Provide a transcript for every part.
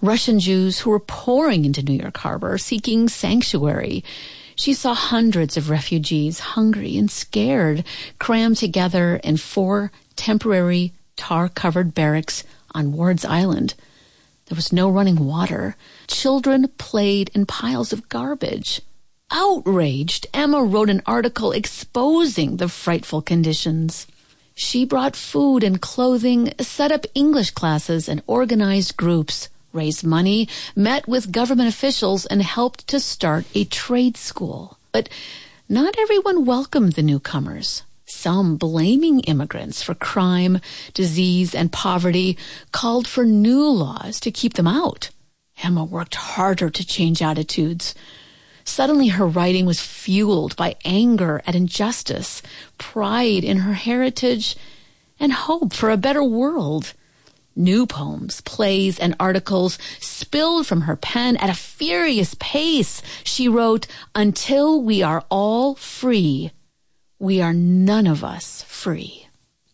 Russian Jews who were pouring into New York Harbor seeking sanctuary. She saw hundreds of refugees, hungry and scared, crammed together in 4 temporary tar-covered barracks on Ward's Island. There was no running water. Children played in piles of garbage. Outraged, Emma wrote an article exposing the frightful conditions. She brought food and clothing, set up English classes and organized groups, raised money, met with government officials, and helped to start a trade school. But not everyone welcomed the newcomers. Some, blaming immigrants for crime, disease, and poverty, called for new laws to keep them out. Emma worked harder to change attitudes. Suddenly her writing was fueled by anger at injustice, pride in her heritage, and hope for a better world. New poems, plays, and articles spilled from her pen at a furious pace. She wrote, "Until we are all free, we are none of us free."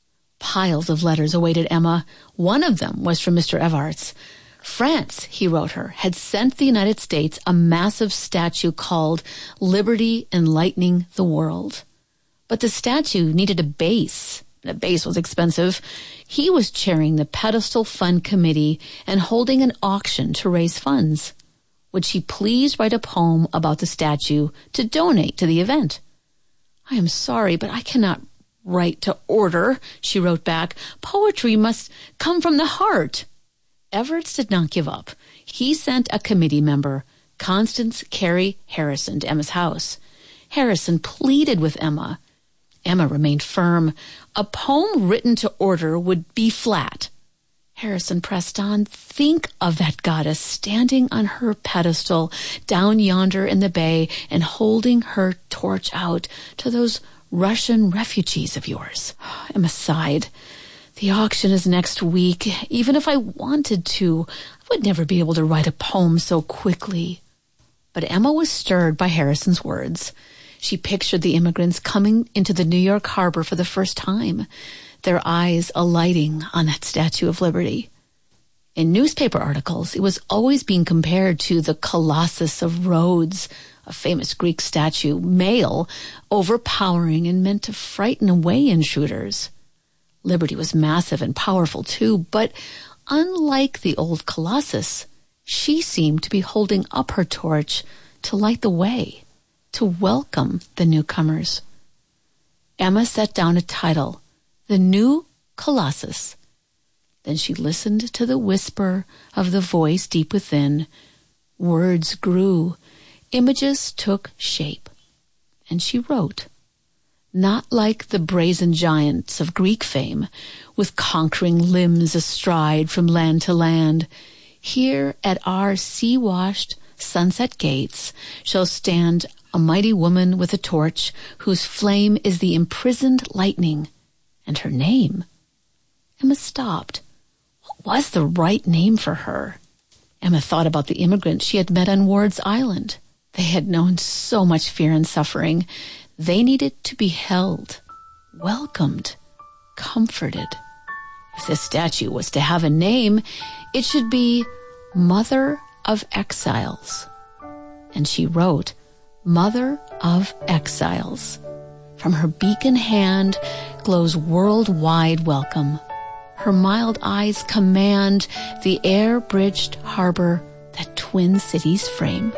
Piles of letters awaited Emma. One of them was from Mr. Evarts. France, he wrote her, had sent the United States a massive statue called Liberty Enlightening the World. But the statue needed a base. The base was expensive. He was chairing the Pedestal Fund Committee and holding an auction to raise funds. Would she please write a poem about the statue to donate to the event? "I am sorry, but I cannot write to order," she wrote back. "Poetry must come from the heart." Evarts did not give up. He sent a committee member, Constance Carey Harrison, to Emma's house. Harrison pleaded with Emma. Emma remained firm. A poem written to order would be flat. Harrison pressed on. "Think of that goddess standing on her pedestal down yonder in the bay and holding her torch out to those Russian refugees of yours." Emma sighed. "The auction is next week. Even if I wanted to, I would never be able to write a poem so quickly." But Emma was stirred by Harrison's words. She pictured the immigrants coming into the New York harbor for the first time, their eyes alighting on that Statue of Liberty. In newspaper articles, it was always being compared to the Colossus of Rhodes, a famous Greek statue, male, overpowering and meant to frighten away intruders. Liberty was massive and powerful too, but unlike the old Colossus, she seemed to be holding up her torch to light the way, to welcome the newcomers. Emma set down a title, "The New Colossus." Then she listened to the whisper of the voice deep within. Words grew, images took shape, and she wrote. Not like the brazen giants of Greek fame, with conquering limbs astride from land to land. Here at our sea-washed sunset gates shall stand a mighty woman with a torch, whose flame is the imprisoned lightning. And her name? Emma stopped. What was the right name for her? Emma thought about the immigrants she had met on Ward's Island. They had known so much fear and suffering. They needed to be held, welcomed, comforted. If this statue was to have a name, it should be Mother of Exiles. And she wrote, Mother of Exiles. From her beacon hand glows worldwide welcome. Her mild eyes command the air-bridged harbor that twin cities frame.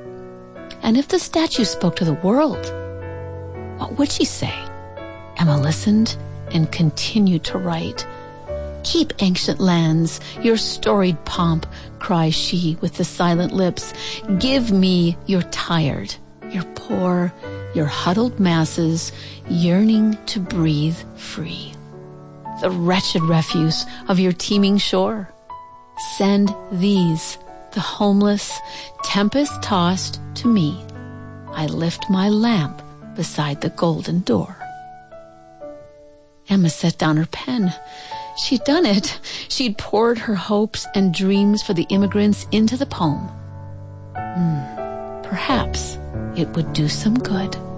And if the statue spoke to the world, what would she say? Emma listened and continued to write. Keep ancient lands, your storied pomp, cries she with the silent lips. Give me your tired, your poor, your huddled masses yearning to breathe free. The wretched refuse of your teeming shore. Send these, the homeless, tempest-tossed, to me. I lift my lamp beside the golden door. Emma set down her pen. She'd done it. She'd poured her hopes and dreams for the immigrants into the poem. Perhaps it would do some good.